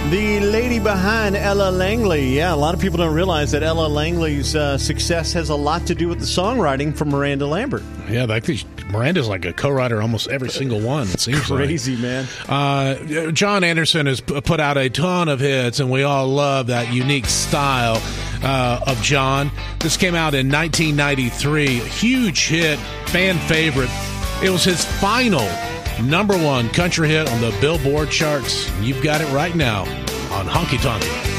The lady behind Ella Langley. Yeah, a lot of people don't realize that Ella Langley's success has a lot to do with the songwriting from Miranda Lambert. Yeah, I think Miranda's like a co-writer almost every single one, it seems Crazy, man. John Anderson has put out a ton of hits, and we all love that unique style of John. This came out in 1993. Huge hit, fan favorite. It was his final #1 country hit on the Billboard charts. You've got it right now on Honky Tonk.